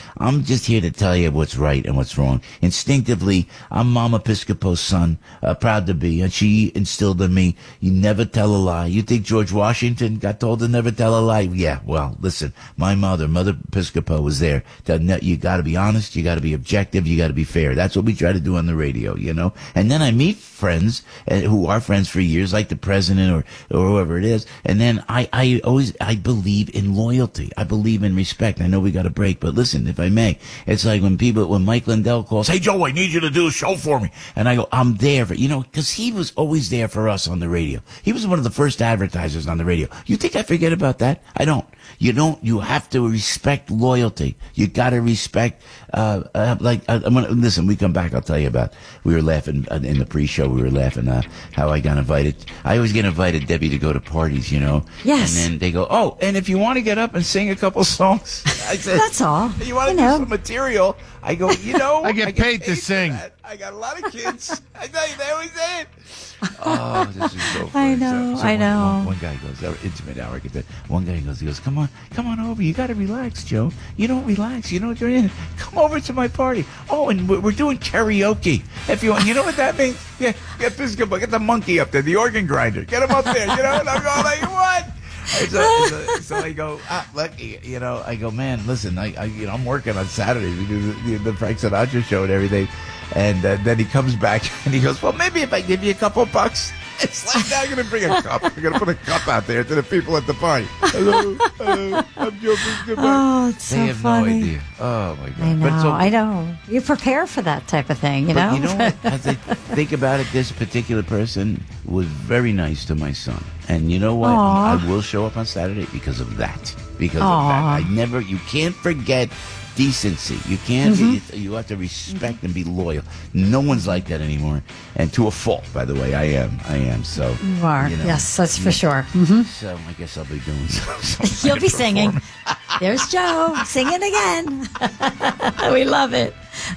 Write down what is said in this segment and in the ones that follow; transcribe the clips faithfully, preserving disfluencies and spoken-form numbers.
I'm just here to tell you what's right and what's wrong. Instinctively, I'm Mama Episcopo's son, uh, proud to be, and she instilled in me, you never tell a lie. You think George Washington got told to never tell a lie? Yeah, well, listen, my mother, Mother Episcopo, was there. To, you got to be honest, you got to be objective, you got to be fair. That's what we try to do on the radio, you know? And then I meet friends uh, who are friends for years, like the president or, or whoever it is, and then I, I always, I believe in loyalty. I believe in respect. I know we got a break, but listen, if I may, it's like when people, when Mike Lindell calls, hey Joe, I need you to do a show for me. And I go, I'm there for, you know, cause he was always there for us on the radio. He was one of the first advertisers on the radio. You think I forget about that? I don't. You don't, you have to respect loyalty. You gotta respect, uh, uh like, uh, I'm gonna, listen, we come back, I'll tell you about, we were laughing uh, in the pre-show, we were laughing, uh, how I got invited. I always get invited, Debbie, to go to parties, you know? Yes. And then they go, oh, and if you want to get up and sing a couple songs, I said, that's all. You want to do know. some material? I go, you know, I get, I get paid, paid to sing. That. I got a lot of kids. I tell you, they always say it. Oh, this is so funny. I know, so, so I one, know. One, one guy goes, our intimate hour, get that. One guy goes, he goes, come on, come on over. You got to relax, Joe. You don't relax. You know what you're in. Come over to my party. Oh, and we're, we're doing karaoke. If you want, you know what that means? Yeah, get this, get the monkey up there, the organ grinder. Get him up there, you know? And I'm going like, what? So, so, so I go, ah, look, you know, I go, man, listen, I, I you know, I'm working on Saturdays. We do the, the Frank Sinatra show and everything. And uh, then he comes back and he goes, well, maybe if I give you a couple bucks. It's like, now I'm going to bring a cup. I'm going to put a cup out there to the people at the party. Hello, hello, I'm Joe Piscopo. Oh, it's so They have funny. no idea. Oh, my God. I know, But so, I know. You prepare for that type of thing, you but know? you know what? As I think about it, this particular person was very nice to my son. And you know what? Aw. I will show up on Saturday because of that. Because Aw. of that. I never, you can't forget decency. You can't, mm-hmm. you have to respect and be loyal. No one's like that anymore. And to a fault, by the way, I am. I am. So, You are. you know, yes, that's for yeah. sure. Mm-hmm. So I guess I'll be doing some. You'll be singing. There's Joe singing again. We love it.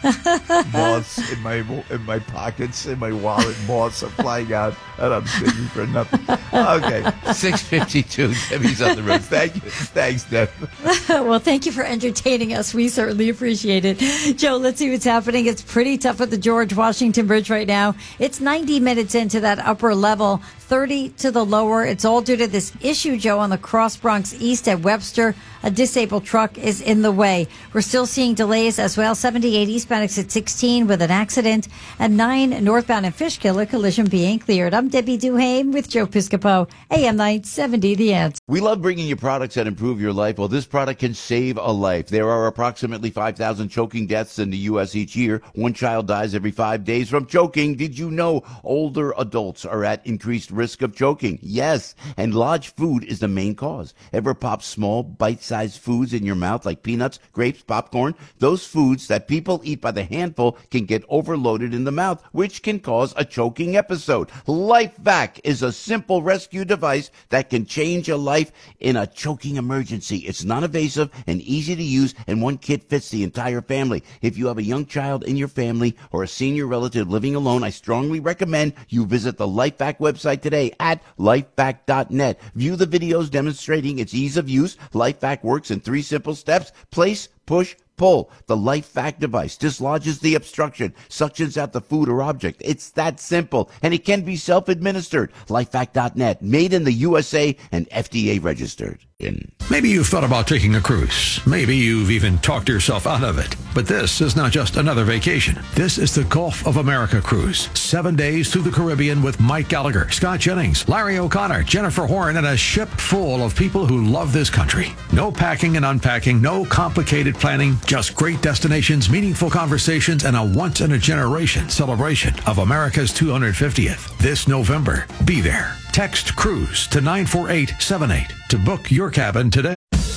Moths in my in my pockets, in my wallet, moths are flying out, and I'm singing for nothing. Okay, six fifty-two. Debbie's on the road. Thank you, thanks, Deb. Well, thank you for entertaining us. We certainly appreciate it, Joe. Let's see what's happening. It's pretty tough with the George Washington Bridge right now. It's ninety minutes into that upper level, thirty to the lower. It's all due to this issue, Joe, on the Cross Bronx East at Webster. A disabled truck is in the way. We're still seeing delays as well. seventy-eight eastbound exit sixteen with an accident, and nine northbound in Fishkill, collision being cleared. I'm Debbie Duhame with Joe Piscopo, A M nine seventy, The Answer. We love bringing you products that improve your life. Well, this product can save a life. There are approximately five thousand choking deaths in the U S each year. One child dies every five days from choking. Did you know older adults are at increased risk of choking? Yes, and large food is the main cause. Ever pop small, bite-sized foods in your mouth like peanuts, grapes, popcorn? Those foods that people eat by the handful can get overloaded in the mouth, which can cause a choking episode. LifeVac is a simple rescue device that can change a life in a choking emergency. It's non-invasive and easy to use, and one kit fits the entire family. If you have a young child in your family or a senior relative living alone, I strongly recommend you visit the LifeVac website today at lifevac dot net. View the videos demonstrating its ease of use. LifeVac works in three simple steps: place, push, pull. The LifeVac device dislodges the obstruction, suctions out the food or object. It's that simple, and it can be self-administered. lifevac dot net, made in the U S A and F D A registered. In. Maybe you've thought about taking a cruise. Maybe you've even talked yourself out of it. But this is not just another vacation. This is the Gulf of America cruise. Seven days through the Caribbean with Mike Gallagher, Scott Jennings, Larry O'Connor, Jennifer Horn, and a ship full of people who love this country. No packing and unpacking, no complicated planning, just great destinations, meaningful conversations, and a once-in-a-generation celebration of America's two hundred fiftieth. This November, be there. Text CRUISE to nine four eight seven eight to book your cabin today.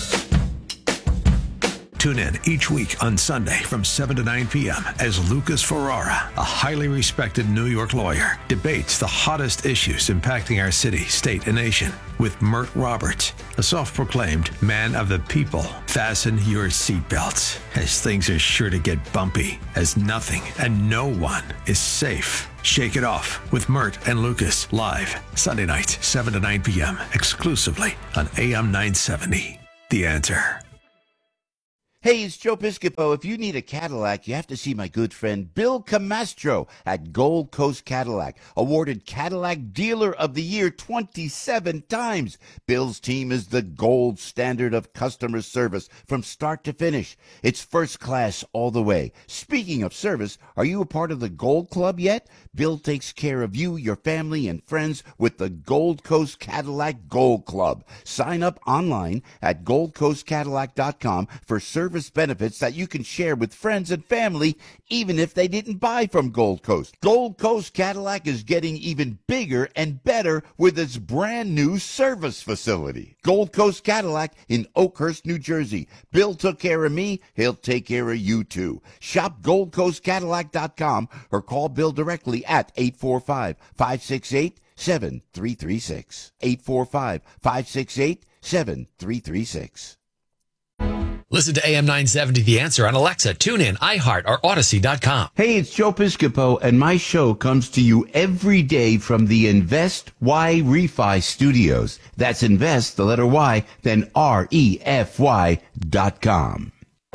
Tune in each week on Sunday from seven to nine p.m. as Lucas Ferrara, a highly respected New York lawyer, debates the hottest issues impacting our city, state, and nation with Mert Roberts, a self-proclaimed man of the people. Fasten your seatbelts, as things are sure to get bumpy, as nothing and no one is safe. Shake it off with Mert and Lucas live Sunday nights, seven to nine p.m. exclusively on A M nine seventy. The Answer. Hey, it's Joe Piscopo. If you need a Cadillac, you have to see my good friend Bill Camastro at Gold Coast Cadillac, awarded Cadillac Dealer of the Year twenty-seven times. Bill's team is the gold standard of customer service from start to finish. It's first class all the way. Speaking of service, are you a part of the Gold Club yet? Bill takes care of you, your family, and friends with the Gold Coast Cadillac Gold Club. Sign up online at gold coast cadillac dot com for service benefits that you can share with friends and family, even if they didn't buy from Gold Coast. Gold Coast Cadillac is getting even bigger and better with its brand new service facility. Gold Coast Cadillac in Oakhurst, New Jersey. Bill took care of me. He'll take care of you too. Shop gold coast cadillac dot com or call Bill directly at eight four five, five six eight, seven three three six. eight four five, five six eight, seven three three six. Listen to A M nine seventy The Answer on Alexa, TuneIn, iHeart, or Odyssey dot com. Hey, it's Joe Piscopo, and my show comes to you every day from the Invest Y Refi Studios. That's Invest, the letter Y, then R E F Y dot com.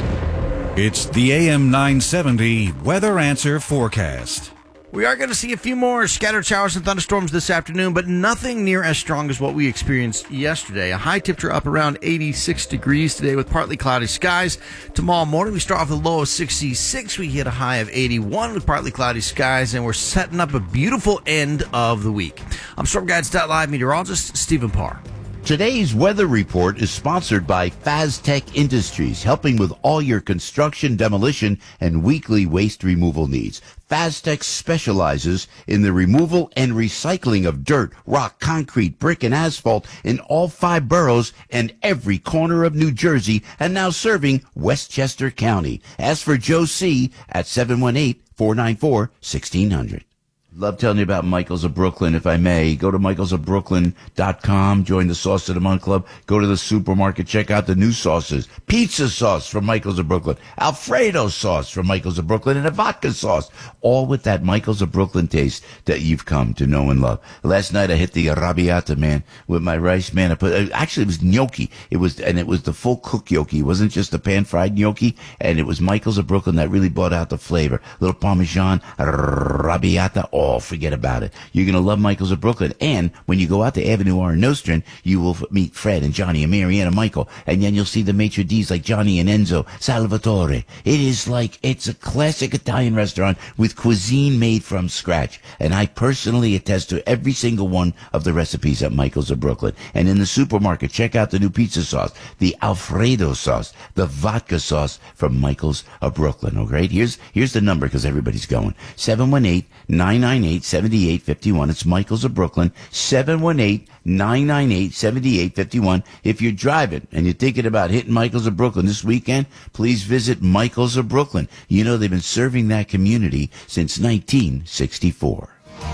It's the A M nine seventy Weather Answer Forecast. We are going to see a few more scattered showers and thunderstorms this afternoon, but nothing near as strong as what we experienced yesterday. A high temperature up around eighty-six degrees today with partly cloudy skies. Tomorrow morning, we start off with a low of sixty-six. We hit a high of eighty-one with partly cloudy skies, and we're setting up a beautiful end of the week. I'm Storm Guides dot live meteorologist Stephen Parr. Today's weather report is sponsored by Faztech Industries, helping with all your construction, demolition, and weekly waste removal needs. Faztech specializes in the removal and recycling of dirt, rock, concrete, brick, and asphalt in all five boroughs and every corner of New Jersey, and now serving Westchester County. Ask for Joe C. at seven one eight, four nine four, one six zero zero. Love telling you about Michaels of Brooklyn, if I may. Go to michaels of brooklyn dot com, join the Sauce of the Month Club, go to the supermarket, check out the new sauces. Pizza sauce from Michaels of Brooklyn, Alfredo sauce from Michaels of Brooklyn, and a vodka sauce. All with that Michaels of Brooklyn taste that you've come to know and love. Last night I hit the arrabbiata, man, with my rice, man. I put, actually it was gnocchi. It was, and it was the full cook gnocchi. It wasn't just the pan-fried gnocchi, and it was Michaels of Brooklyn that really brought out the flavor. Little Parmesan, arrabbiata, oh, forget about it. You're going to love Michaels of Brooklyn. And when you go out to Avenue R in Nostrand, you will meet Fred and Johnny and Marianne and Michael. And then you'll see the maitre d's like Johnny and Enzo Salvatore. It is like, it's a classic Italian restaurant with cuisine made from scratch. And I personally attest to every single one of the recipes at Michaels of Brooklyn. And in the supermarket, check out the new pizza sauce, the Alfredo sauce, the vodka sauce from Michaels of Brooklyn. Okay, here's here's the number because everybody's going. seven one eight, nine nine eight, seven eight five one. It's Michaels of Brooklyn. seven one eight, nine nine eight, seven eight five one. If you're driving and you're thinking about hitting Michaels of Brooklyn this weekend, please visit Michaels of Brooklyn. You know they've been serving that community since nineteen sixty-four.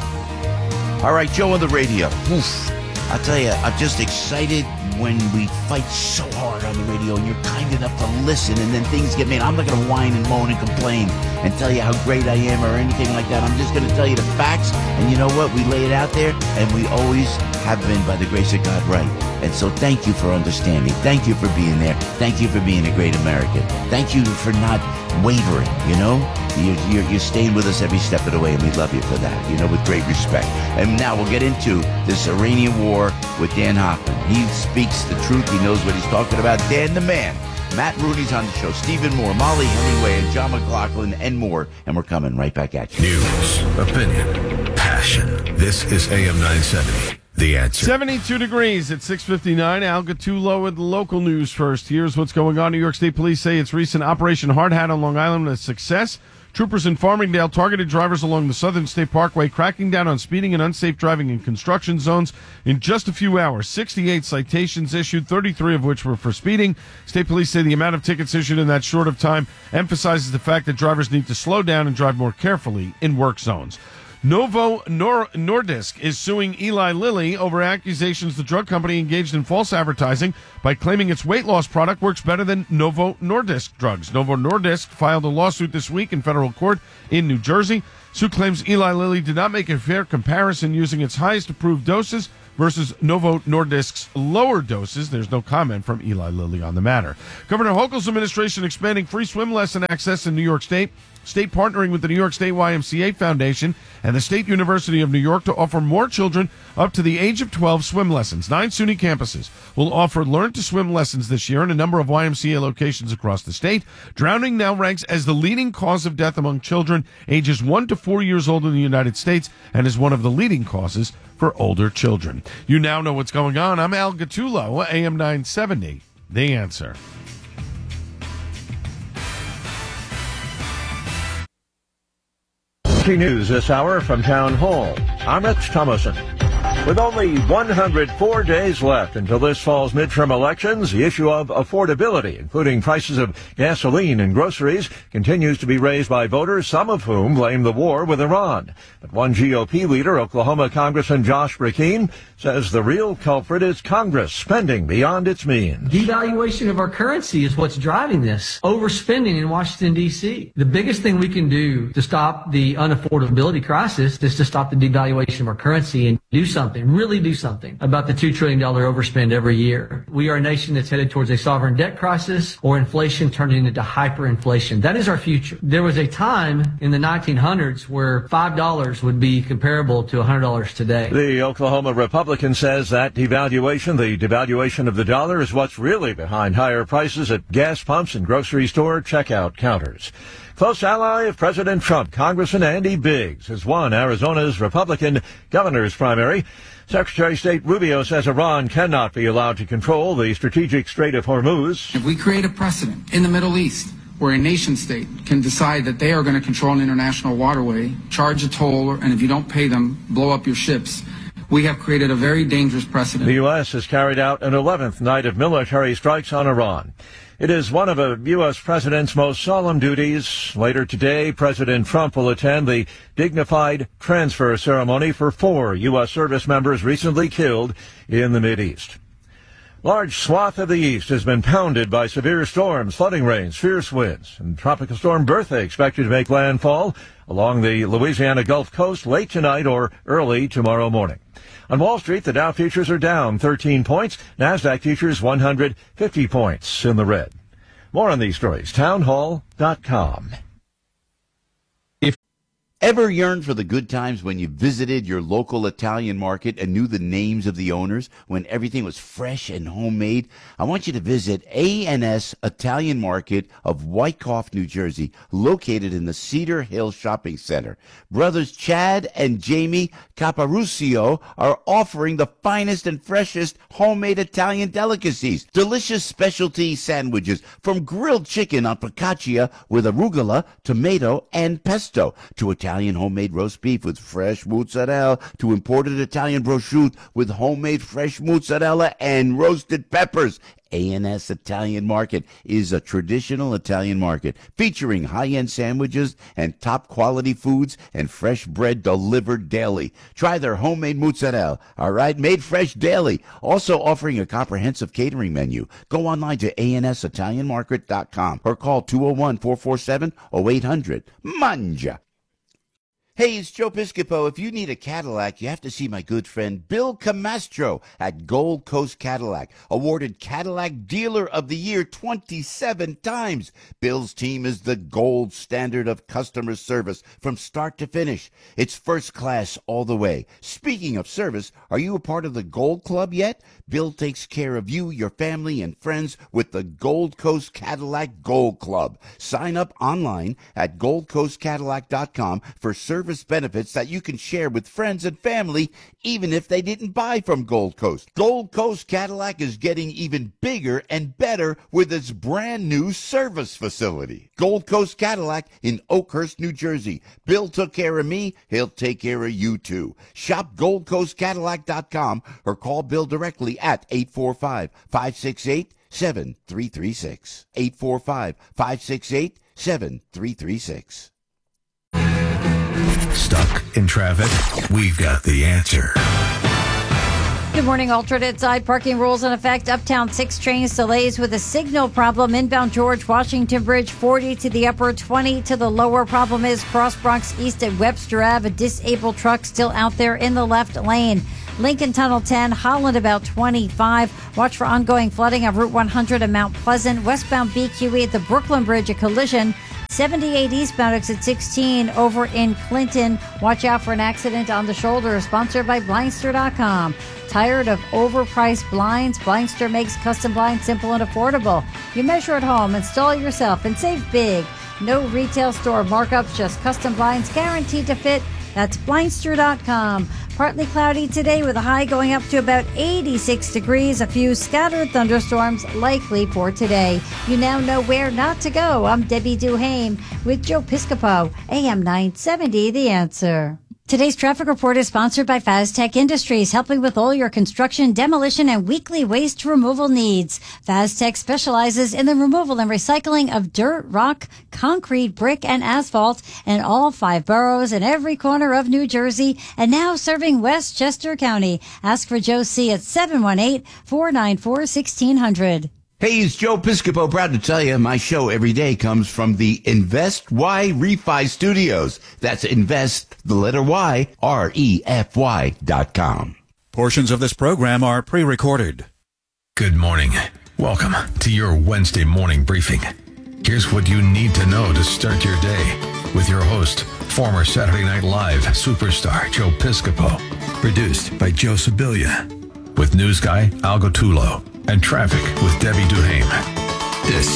All right, Joe on the radio. Oof. I'll tell you, I'm just excited when we fight so hard on the radio and you're kind enough to listen and then things get made. I'm not going to whine and moan and complain and tell you how great I am or anything like that. I'm just going to tell you the facts. And you know what? We lay it out there and we always have been, by the grace of God, right. And so thank you for understanding. Thank you for being there. Thank you for being a great American. Thank you for not wavering, you know? You're, you're, you're staying with us every step of the way, and we love you for that, you know, with great respect. And now we'll get into this Iranian war with Dan Hoffman. He speaks the truth. He knows what he's talking about. Dan the man. Matt Rooney's on the show. Stephen Moore, Molly Hemingway, and John McLaughlin, and more. And we're coming right back at you. News, opinion, passion. This is A M nine seventy. The Answer. seventy-two degrees at six fifty-nine. Al Gattulo with local news first. Here's what's going on. New York State Police say its recent Operation Hard Hat on Long Island was a success. Troopers in Farmingdale targeted drivers along the Southern State Parkway, cracking down on speeding and unsafe driving in construction zones in just a few hours. sixty-eight citations issued, thirty-three of which were for speeding. State Police say the amount of tickets issued in that short of time emphasizes the fact that drivers need to slow down and drive more carefully in work zones. Novo Nor- Nordisk is suing Eli Lilly over accusations the drug company engaged in false advertising by claiming its weight loss product works better than Novo Nordisk drugs. Novo Nordisk filed a lawsuit this week in federal court in New Jersey. Suit claims Eli Lilly did not make a fair comparison using its highest approved doses versus Novo Nordisk's lower doses. There's no comment from Eli Lilly on the matter. Governor Hochul's administration expanding free swim lesson access in New York State. State partnering with the New York State Y M C A Foundation and the State University of New York to offer more children up to the age of twelve swim lessons. Nine SUNY campuses will offer Learn to Swim lessons this year in a number of Y M C A locations across the state. Drowning now ranks as the leading cause of death among children ages one to four years old in the United States and is one of the leading causes for older children. You now know what's going on. I'm Al Gattullo, A M nine seventy. The Answer. News this hour from Town Hall. I'm Rich Thomason. With only one hundred four days left until this fall's midterm elections, the issue of affordability, including prices of gasoline and groceries, continues to be raised by voters, some of whom blame the war with Iran. But one G O P leader, Oklahoma Congressman Josh Brecheen, says the real culprit is Congress spending beyond its means. Devaluation of our currency is what's driving this. Overspending in Washington, D C. The biggest thing we can do to stop the unaffordability crisis is to stop the devaluation of our currency and do something. Really do something about the two trillion dollars overspend every year. We are a nation that's headed towards a sovereign debt crisis or inflation turning into hyperinflation. That is our future. There was a time in the nineteen hundreds where five dollars would be comparable to one hundred dollars today. The Oklahoma Republican says that devaluation, the devaluation of the dollar, is what's really behind higher prices at gas pumps and grocery store checkout counters. Close ally of President Trump, Congressman Andy Biggs, has won Arizona's Republican governor's primary. Secretary of State Rubio says Iran cannot be allowed to control the strategic Strait of Hormuz. If we create a precedent in the Middle East where a nation state can decide that they are going to control an international waterway, charge a toll, and if you don't pay them, blow up your ships, we have created a very dangerous precedent. The U S has carried out an eleventh night of military strikes on Iran. It is one of a U S president's most solemn duties. Later today, President Trump will attend the dignified transfer ceremony for four U S service members recently killed in the Mideast. Large swath of the east has been pounded by severe storms, flooding rains, fierce winds, and Tropical Storm Bertha expected to make landfall along the Louisiana Gulf Coast late tonight or early tomorrow morning. On Wall Street, the Dow futures are down thirteen points. NASDAQ futures one hundred fifty points in the red. More on these stories, townhall dot com. Ever yearned for the good times when you visited your local Italian market and knew the names of the owners, when everything was fresh and homemade? I want you to visit A and S Italian Market of Wyckoff, New Jersey, located in the Cedar Hill Shopping Center. Brothers Chad and Jamie Caparucio are offering the finest and freshest homemade Italian delicacies. Delicious specialty sandwiches, from grilled chicken on focaccia with arugula, tomato, and pesto, to Italian Italian homemade roast beef with fresh mozzarella, to imported Italian prosciutto with homemade fresh mozzarella and roasted peppers. A and S Italian Market is a traditional Italian market featuring high-end sandwiches and top-quality foods and fresh bread delivered daily. Try their homemade mozzarella, all right, made fresh daily. Also offering a comprehensive catering menu. Go online to A N S Italian Market dot com or call two oh one, four four seven, oh eight hundred. Mangia. Hey, it's Joe Piscopo. If you need a Cadillac, you have to see my good friend Bill Camastro at Gold Coast Cadillac, awarded Cadillac Dealer of the Year twenty-seven times. Bill's team is the gold standard of customer service from start to finish. It's first class all the way. Speaking of service, are you a part of the Gold Club yet? Bill takes care of you, your family, and friends with the Gold Coast Cadillac Gold Club. Sign up online at gold coast cadillac dot com for service benefits that you can share with friends and family, even if they didn't buy from Gold Coast. Gold Coast Cadillac is getting even bigger and better with its brand new service facility. Gold Coast Cadillac in Oakhurst, New Jersey. Bill took care of me, he'll take care of you too. Shop gold coast cadillac dot com or call Bill directly at eight four five, five six eight, seven three three six. eight four five, five six eight, seven three three six. Stuck in traffic? We've got the answer. Good morning. Alternate side parking rules in effect. Uptown six trains delays with a signal problem. Inbound George Washington Bridge forty to the upper, twenty to the lower. Problem is Cross Bronx East at Webster Ave. A disabled truck still out there in the left lane. Lincoln Tunnel ten, Holland about twenty-five. Watch for ongoing flooding of Route one hundred and Mount Pleasant. Westbound B Q E at the Brooklyn Bridge, a collision. seventy-eight eastbound exit sixteen over in Clinton. Watch out for an accident on the shoulder. Sponsored by Blindster dot com. Tired of overpriced blinds? Blindster makes custom blinds simple and affordable. You measure at home, install it yourself, and save big. No retail store markups, just custom blinds guaranteed to fit. That's Blindster dot com. Partly cloudy today with a high going up to about eighty-six degrees. A few scattered thunderstorms likely for today. You now know where not to go. I'm Debbie Duhame with Joe Piscopo, A M nine seventy, The Answer. Today's traffic report is sponsored by Faztech Industries, helping with all your construction, demolition, and weekly waste removal needs. Faztech specializes in the removal and recycling of dirt, rock, concrete, brick, and asphalt in all five boroughs in every corner of New Jersey, and now serving Westchester County. Ask for Joe C. at seven one eight, four nine four, one six zero zero. Hey, it's Joe Piscopo. Proud to tell you my show every day comes from the Invest Y Refi Studios. That's Invest, the letter Y, R E F Y dot com. Portions of this program are pre-recorded. Good morning. Welcome to your Wednesday morning briefing. Here's what you need to know to start your day with your host, former Saturday Night Live superstar Joe Piscopo. Produced by Joe Sibilia. With news guy Al Gottulo and traffic with Debbie Duhame. This